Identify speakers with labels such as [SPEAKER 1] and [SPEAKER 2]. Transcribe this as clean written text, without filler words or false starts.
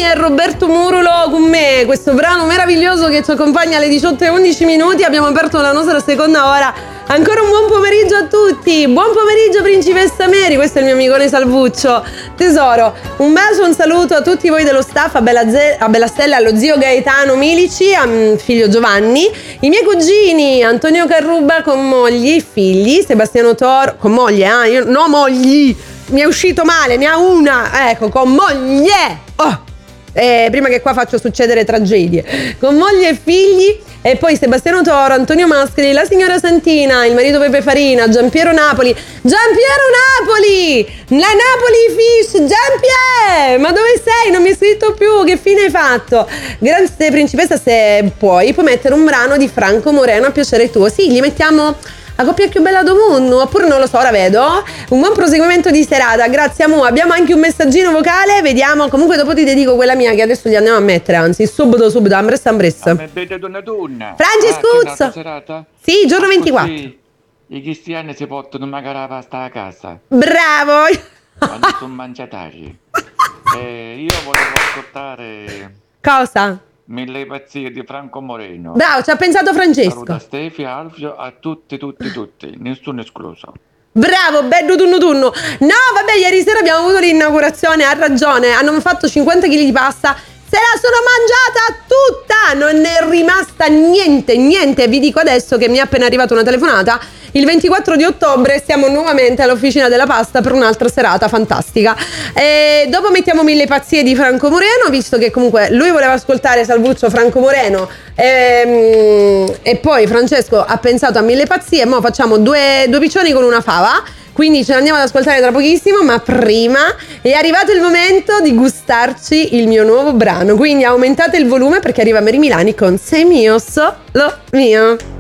[SPEAKER 1] e Roberto Murulo con me, questo brano meraviglioso che ci accompagna alle 18:11. Abbiamo aperto la nostra seconda ora. Ancora un buon pomeriggio a tutti, buon pomeriggio principessa Mary, questo è il mio amicone Salvuccio. Tesoro, un bacio, un saluto a tutti voi dello staff, a Bella Stella, allo zio Gaetano Milici, a figlio Giovanni, i miei cugini Antonio Carruba con mogli, figli, Sebastiano Toro, con moglie, no mogli, mi è uscito male, ne ha una, ecco, con moglie, prima che qua faccio succedere tragedie, con moglie e figli. E poi Sebastiano Toro, Antonio Mascoli, la signora Santina, il marito Pepe Farina, Giampiero Napoli, la Napoli Fish, Giampiero, ma dove sei? Non mi hai scritto più, che fine hai fatto? Grazie principessa, se puoi mettere un brano di Franco Moreno a piacere tuo. Sì, gli mettiamo la coppia più bella del mondo, oppure non lo so, ora vedo. Un buon proseguimento di serata, grazie Amu. Abbiamo anche un messaggino vocale, vediamo. Comunque dopo ti dedico quella mia che adesso gli andiamo a mettere, anzi subito, ambressa. Francescuzzo! Sì, giorno 24.
[SPEAKER 2] I cristiani si portano magari la pasta a casa.
[SPEAKER 1] Bravo!
[SPEAKER 2] Quando sono mangiatari. Io volevo ascoltare...
[SPEAKER 1] Cosa?
[SPEAKER 2] Mille pazzie di Franco Moreno.
[SPEAKER 1] Bravo, ci ha pensato Francesco.
[SPEAKER 2] Saluta Stefi, Alfio, a tutti, nessuno escluso.
[SPEAKER 1] Bravo, bello tunno. No, vabbè, ieri sera abbiamo avuto l'inaugurazione, ha ragione, hanno fatto 50 kg di pasta, se la sono mangiata tutta, non è rimasta niente. Vi dico adesso che mi è appena arrivata una telefonata. Il 24 di ottobre siamo nuovamente all'Officina della Pasta per un'altra serata fantastica. E dopo mettiamo Mille pazzie di Franco Moreno, visto che comunque lui voleva ascoltare Salvuccio Franco Moreno e poi Francesco ha pensato a Mille pazzie. Mo facciamo due piccioni con una fava, quindi ce l'andiamo ad ascoltare tra pochissimo, ma prima è arrivato il momento di gustarci il mio nuovo brano, quindi aumentate il volume perché arriva Mary Milani con Sei mio, solo mio.